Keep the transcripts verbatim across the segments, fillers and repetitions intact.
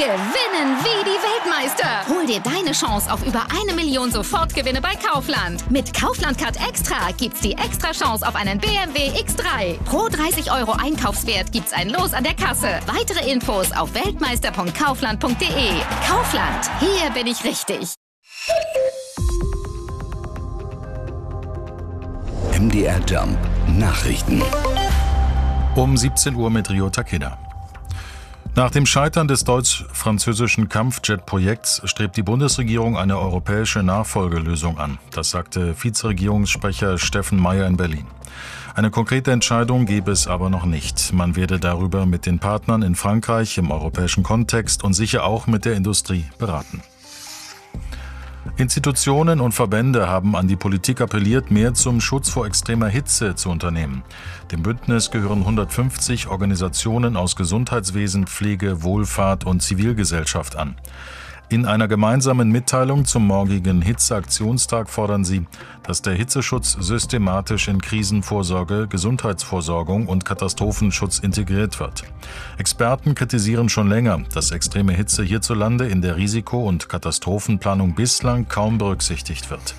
Gewinnen wie die Weltmeister. Hol dir deine Chance auf über eine Million Sofortgewinne bei Kaufland. Mit Kaufland-Card Extra gibt's die extra Chance auf einen B M W X drei. Pro dreißig Euro Einkaufswert gibt's ein Los an der Kasse. Weitere Infos auf weltmeister punkt kaufland punkt de. Kaufland, hier bin ich richtig. M D R Jump Nachrichten. Um siebzehn Uhr mit Rio Takeda. Nach dem Scheitern des deutsch-französischen Kampfjet-Projekts strebt die Bundesregierung eine europäische Nachfolgelösung an. Das sagte Vizeregierungssprecher Steffen Mayer in Berlin. Eine konkrete Entscheidung gebe es aber noch nicht. Man werde darüber mit den Partnern in Frankreich im europäischen Kontext und sicher auch mit der Industrie beraten. Institutionen und Verbände haben an die Politik appelliert, mehr zum Schutz vor extremer Hitze zu unternehmen. Dem Bündnis gehören hundertfünfzig Organisationen aus Gesundheitswesen, Pflege, Wohlfahrt und Zivilgesellschaft an. In einer gemeinsamen Mitteilung zum morgigen Hitzeaktionstag fordern sie, dass der Hitzeschutz systematisch in Krisenvorsorge, Gesundheitsvorsorgung und Katastrophenschutz integriert wird. Experten kritisieren schon länger, dass extreme Hitze hierzulande in der Risiko- und Katastrophenplanung bislang kaum berücksichtigt wird.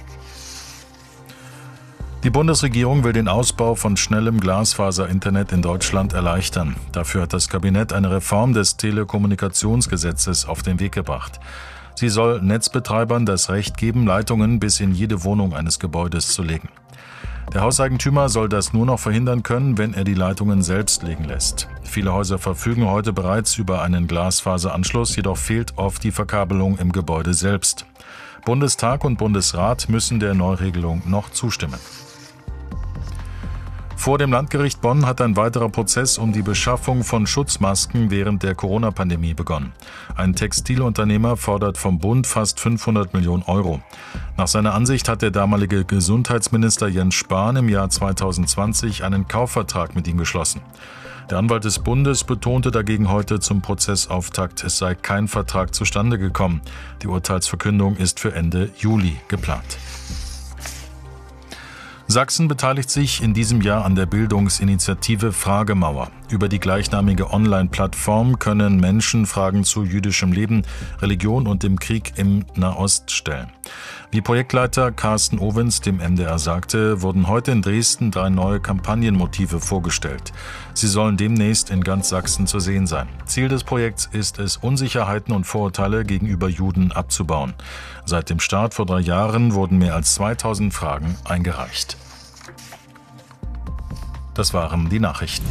Die Bundesregierung will den Ausbau von schnellem Glasfaser-Internet in Deutschland erleichtern. Dafür hat das Kabinett eine Reform des Telekommunikationsgesetzes auf den Weg gebracht. Sie soll Netzbetreibern das Recht geben, Leitungen bis in jede Wohnung eines Gebäudes zu legen. Der Hauseigentümer soll das nur noch verhindern können, wenn er die Leitungen selbst legen lässt. Viele Häuser verfügen heute bereits über einen Glasfaseranschluss, jedoch fehlt oft die Verkabelung im Gebäude selbst. Bundestag und Bundesrat müssen der Neuregelung noch zustimmen. Vor dem Landgericht Bonn hat ein weiterer Prozess um die Beschaffung von Schutzmasken während der Corona-Pandemie begonnen. Ein Textilunternehmer fordert vom Bund fast fünfhundert Millionen Euro. Nach seiner Ansicht hat der damalige Gesundheitsminister Jens Spahn im Jahr zweitausendzwanzig einen Kaufvertrag mit ihm geschlossen. Der Anwalt des Bundes betonte dagegen heute zum Prozessauftakt, es sei kein Vertrag zustande gekommen. Die Urteilsverkündung ist für Ende Juli geplant. Sachsen beteiligt sich in diesem Jahr an der Bildungsinitiative Fragemauer. Über die gleichnamige Online-Plattform können Menschen Fragen zu jüdischem Leben, Religion und dem Krieg im Nahost stellen. Wie Projektleiter Carsten Owens dem M D R sagte, wurden heute in Dresden drei neue Kampagnenmotive vorgestellt. Sie sollen demnächst in ganz Sachsen zu sehen sein. Ziel des Projekts ist es, Unsicherheiten und Vorurteile gegenüber Juden abzubauen. Seit dem Start vor drei Jahren wurden mehr als zweitausend Fragen eingereicht. Das waren die Nachrichten.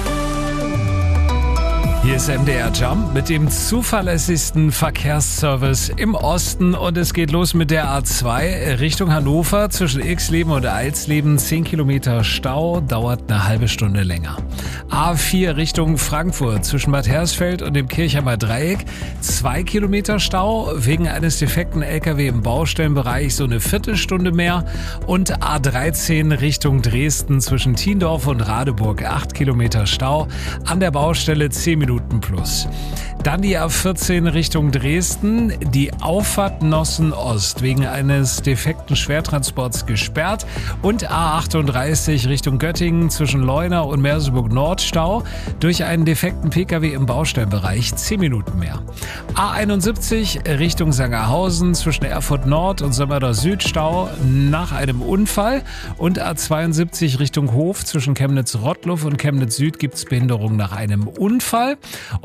Hier ist M D R Jump mit dem zuverlässigsten Verkehrsservice im Osten und es geht los mit der A zwei Richtung Hannover zwischen Ilksleben und Alsleben. zehn Kilometer Stau, dauert eine halbe Stunde länger. A vier Richtung Frankfurt zwischen Bad Hersfeld und dem Kirchheimer Dreieck. zwei Kilometer Stau, wegen eines defekten L K W im Baustellenbereich so eine Viertelstunde mehr. Und A dreizehn Richtung Dresden zwischen Thiendorf und Radeburg. acht Kilometer Stau, an der Baustelle zehn Minuten plus. Dann die A vierzehn Richtung Dresden, die Auffahrt Nossen Ost wegen eines defekten Schwertransports gesperrt und A achtunddreißig Richtung Göttingen zwischen Leuna und Merseburg Nord Stau durch einen defekten P K W im Baustellenbereich zehn Minuten mehr. A einundsiebzig Richtung Sangerhausen zwischen Erfurt Nord und Sömmerda Süd Stau nach einem Unfall und A zweiundsiebzig Richtung Hof zwischen Chemnitz Rottluff und Chemnitz Süd gibt es Behinderung nach einem Unfall.